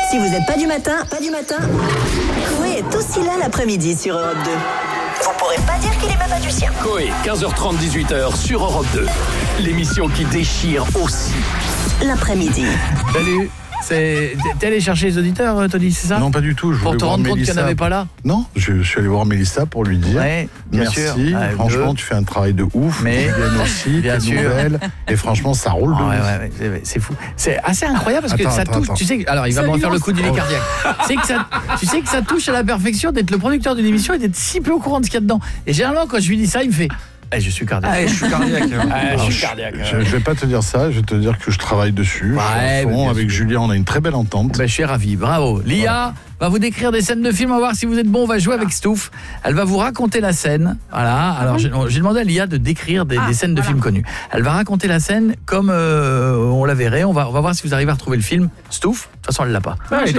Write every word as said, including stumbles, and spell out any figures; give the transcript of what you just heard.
Si vous n'êtes pas du matin, pas du matin, Coé est aussi là l'après-midi sur Europe deux. Vous pourrez pas dire qu'il est pas du sien. Coé, quinze heures trente, dix-huit heures sur Europe deux. L'émission qui déchire aussi L'après-midi. Salut. C'est... T'es allé chercher les auditeurs, Tony, c'est ça? Non, pas du tout. Je pour te rendre compte qu'il n'y en avait pas là? Non, je suis allé voir Mélissa pour lui dire ouais, bien merci. Sûr. Ouais, franchement, tu fais un travail de ouf. Mais bien aussi, bien sûr. Nouvelles, et franchement, ça roule de oh, ouf. Ouais, ouais, ouais, c'est fou. C'est assez incroyable parce attends, que ça attends, touche. attends. Tu sais, alors il va me refaire le coup du nez cardiaque. Tu sais, que ça, tu sais que ça touche à la perfection d'être le producteur d'une émission et d'être si peu au courant de ce qu'il y a dedans. Et généralement, quand je lui dis ça, il me fait. Eh, je suis cardiaque. Ah, je suis cardiaque. ah, je suis je, cardiaque. Je, je vais pas te dire ça, je vais te dire que je travaille dessus. Ouais, fond, avec sûr. Julien, on a une très belle entente. Ben, je suis ravi, bravo. L'I A ouais. va vous décrire des scènes de films, on va voir si vous êtes bon, on va jouer avec Stouff. Elle va vous raconter la scène. Voilà. Alors j'ai, j'ai demandé à l'I A de décrire des, ah, des scènes de voilà. films connus. Elle va raconter la scène comme euh, on la verrait. On va, on va voir si vous arrivez à retrouver le film. Stouff, de toute façon elle l'a pas. Ouais,